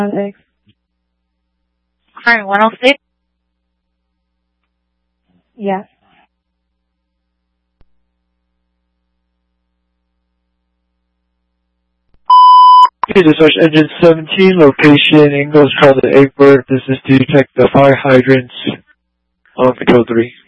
Alex. Current 106? Yes. Dispatch engine 17, location Ingalls Charlotte Airport. This is to detect the fire hydrants on control 3.